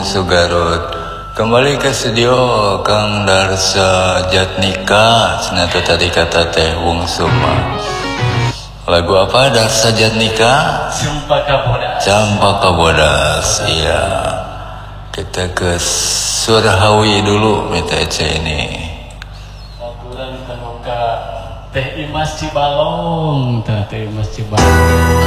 Wungsu Garut. Kembali ke studio Kang Darsa Jatnika. Senatu tadi kata teh Wungsu mah. Lagu apa Darsa Jatnika? Cempaka Bodas. Cempaka Bodas. Iya. Kita ke Surhawi dulu minta ini. Laguran tanoka Teh Imas Cibalong, Teh Imas Cibalong.